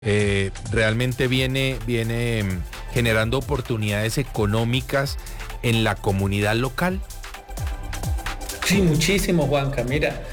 realmente viene generando oportunidades económicas en la comunidad local. Sí, muchísimo, Juanca. Mira,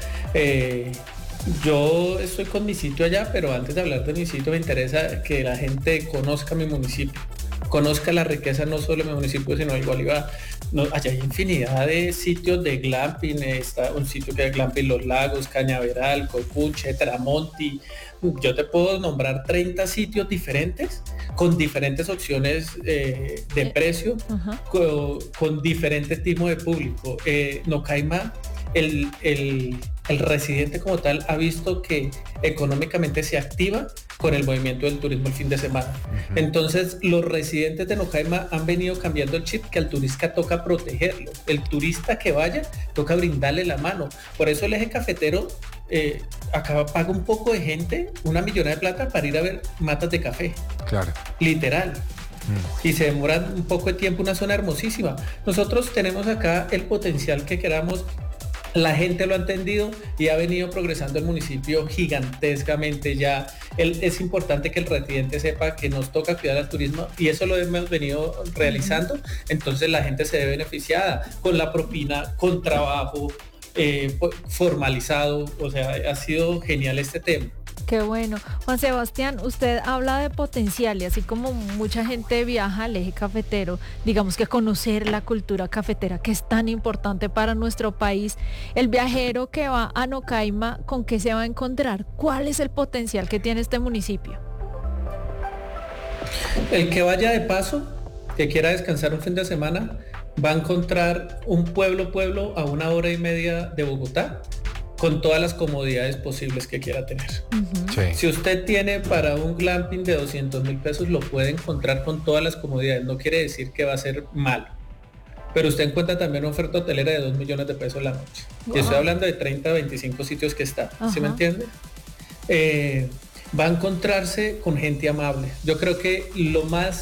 yo estoy con mi sitio allá, pero antes de hablar de mi sitio me interesa que la gente conozca mi municipio, conozca la riqueza no solo de mi municipio, sino del Gualibá. No, allá hay infinidad de sitios de glamping, está un sitio que es glamping Los Lagos, Cañaveral, Copuche, Tramonti. Yo te puedo nombrar 30 sitios diferentes con diferentes opciones de precio, con diferentes tipos de público. Nocaima, el residente como tal ha visto que económicamente se activa con el movimiento del turismo el fin de semana. Entonces, los residentes de Nocaima han venido cambiando el chip, que al turista toca protegerlo. El turista que vaya, toca brindarle la mano. Por eso el eje cafetero acá paga un poco de gente, una millonada de plata para ir a ver matas de café. Claro. Literal. Y se demora un poco de tiempo, una zona hermosísima. Nosotros tenemos acá el potencial que queramos. La gente lo ha entendido y ha venido progresando el municipio gigantescamente ya. Es importante que el residente sepa que nos toca cuidar al turismo y eso lo hemos venido realizando. Entonces la gente se ve beneficiada con la propina, con trabajo formalizado. O sea, ha sido genial este tema. Qué bueno. Juan Sebastián, usted habla de potencial y así como mucha gente viaja al eje cafetero, digamos que conocer la cultura cafetera que es tan importante para nuestro país, el viajero que va a Nocaima, ¿con qué se va a encontrar? ¿Cuál es el potencial que tiene este municipio? El que vaya de paso, que quiera descansar un fin de semana, va a encontrar un pueblo a 1 hora y media de Bogotá, con todas las comodidades posibles que quiera tener. Sí. Si usted tiene para un glamping de 200,000 pesos, lo puede encontrar con todas las comodidades. No quiere decir que va a ser malo. Pero usted encuentra también una oferta hotelera de 2 millones de pesos la noche. Wow. Y estoy hablando de 30, 25 sitios que está. ¿Sí me entiende? Va a encontrarse con gente amable. Yo creo que lo más...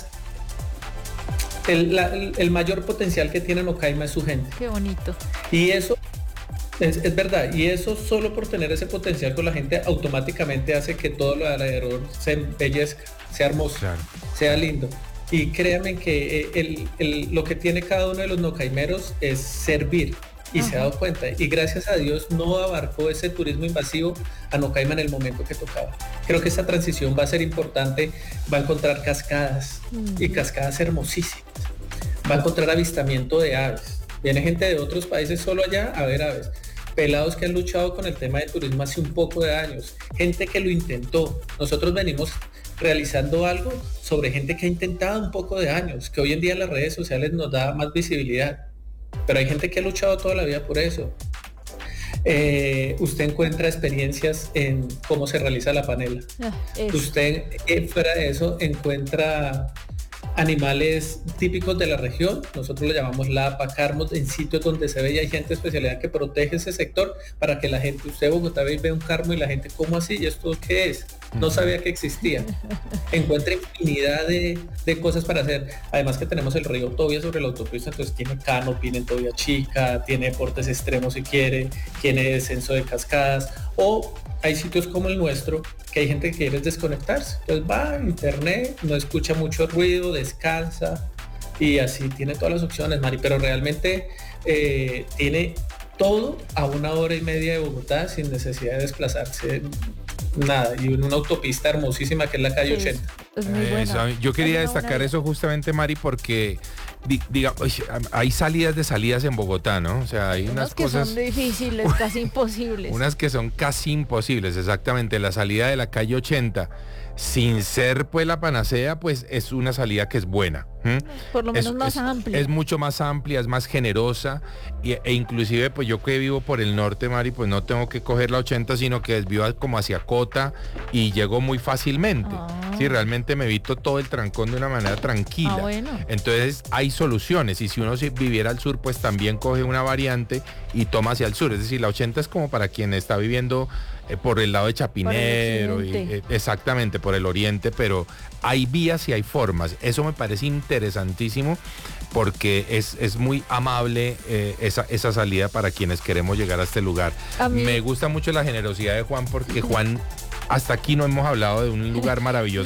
El mayor potencial que tiene Nocaima es su gente. Qué bonito. Y eso... Es verdad, y eso solo por tener ese potencial con la gente automáticamente hace que todo lo de alrededor se embellezca, sea hermoso, claro, sea lindo. Y créanme que lo que tiene cada uno de los nocaimeros es servir y se ha dado cuenta. Y gracias a Dios no abarcó ese turismo invasivo a Nocaima en el momento que tocaba. Creo que esta transición va a ser importante, va a encontrar cascadas y cascadas hermosísimas, va a encontrar avistamiento de aves. Viene gente de otros países solo allá a ver aves. Pelados que han luchado con el tema de turismo hace un poco de años, gente que lo intentó. Nosotros venimos realizando algo sobre gente que ha intentado un poco de años, que hoy en día las redes sociales nos da más visibilidad, pero hay gente que ha luchado toda la vida por eso. Usted encuentra experiencias en cómo se realiza la panela. Usted fuera de eso encuentra animales típicos de la región, nosotros lo llamamos lapa, carmos, en sitios donde se ve y hay gente de especialidad que protege ese sector para que la gente, usted Bogotá ve un carmo y la gente, ¿cómo así? ¿Y esto qué es? No sabía que existía. Encuentra infinidad de cosas para hacer. Además que tenemos el río Tobía sobre la autopista, entonces tiene canopy en Tobía Chica, tiene deportes extremos si quiere, tiene descenso de cascadas, o hay sitios como el nuestro que hay gente que quiere desconectarse, entonces va a internet, no escucha mucho ruido, descansa y así tiene todas las opciones, Mari, pero realmente tiene todo a 1 hora y media de Bogotá sin necesidad de desplazarse nada, y en una autopista hermosísima que es la calle 80. Es muy buena. Yo quería destacar eso justamente, Mari, porque hay salidas de salidas en Bogotá, ¿no? O sea, hay unas que cosas... son difíciles, casi imposibles. Unas que son casi imposibles, exactamente. La salida de la calle 80, sin ser pues la panacea, pues es una salida que es buena. Por lo menos más amplia. Es mucho más amplia, es más generosa e inclusive pues yo que vivo por el norte, Mari, pues no tengo que coger la 80, sino que desvío como hacia Cota y llego muy fácilmente. Sí, realmente me evito todo el trancón de una manera tranquila. Bueno. Entonces hay soluciones y si uno viviera al sur, pues también coge una variante y toma hacia el sur. Es decir, la 80 es como para quien está viviendo por el lado de Chapinero, exactamente, por el oriente, pero hay vías y hay formas. Eso me parece interesantísimo porque es muy amable esa salida para quienes queremos llegar a este lugar. Me gusta mucho la generosidad de Juan porque Juan hasta aquí no hemos hablado de un lugar maravilloso